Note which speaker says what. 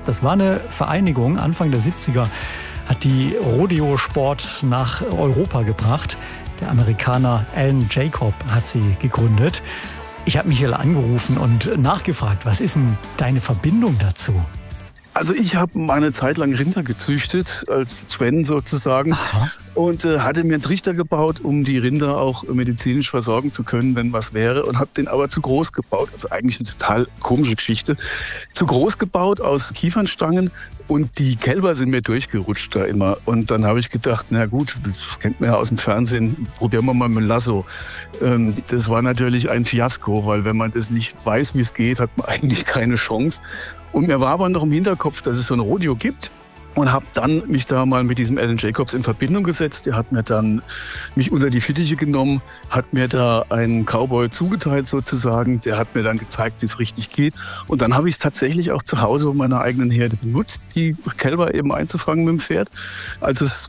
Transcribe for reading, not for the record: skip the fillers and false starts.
Speaker 1: Das war eine Vereinigung, Anfang der 70er hat die Rodeo-Sport nach Europa gebracht. Der Amerikaner Alan Jacob hat sie gegründet. Ich habe Michael angerufen und nachgefragt, was ist denn deine Verbindung dazu?
Speaker 2: Also ich habe meine Zeit lang Rinder gezüchtet, als Sven sozusagen.
Speaker 1: Aha.
Speaker 2: Und hatte mir einen Trichter gebaut, um die Rinder auch medizinisch versorgen zu können, wenn was wäre. Und habe den aber zu groß gebaut. Also eigentlich eine total komische Geschichte. Zu groß gebaut aus Kiefernstangen. Und die Kälber sind mir durchgerutscht da immer. Und dann habe ich gedacht, na gut, das kennt man ja aus dem Fernsehen, probieren wir mal mit dem Lasso. Das war natürlich ein Fiasko, weil wenn man das nicht weiß, wie es geht, hat man eigentlich keine Chance. Und mir war aber noch im Hinterkopf, dass es so ein Rodeo gibt. Und habe dann mich da mal mit diesem Alan Jacobs in Verbindung gesetzt. Der hat mir dann mich unter die Fittiche genommen, hat mir da einen Cowboy zugeteilt sozusagen. Der hat mir dann gezeigt, wie es richtig geht. Und dann habe ich es tatsächlich auch zu Hause auf meiner eigenen Herde benutzt, die Kälber eben einzufangen mit dem Pferd. Als es